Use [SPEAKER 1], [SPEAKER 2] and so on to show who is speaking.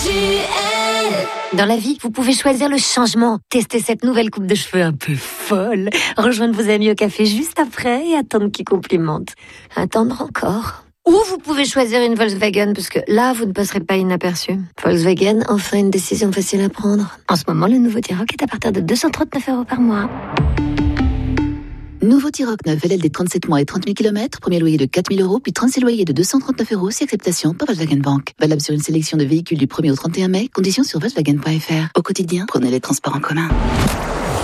[SPEAKER 1] Dans la vie, vous pouvez choisir le changement. Testez cette nouvelle coupe de cheveux un peu folle. Rejoindre vos amis au café juste après et attendre qu'ils complimentent. Attendre encore. Ou vous pouvez choisir une Volkswagen, parce que là, vous ne passerez pas inaperçu. Volkswagen, enfin une décision facile à prendre. En ce moment, le nouveau T-Roc est à partir de 239 € par mois.
[SPEAKER 2] Nouveau T-Roc 9, LLD 37 mois et 30 000 km, premier loyer de 4 000 €, puis 36 loyers de 239 € si acceptation par Volkswagen Bank. Valable sur une sélection de véhicules du 1er au 31 mai, conditions sur Volkswagen.fr. Au quotidien, prenez les transports en commun.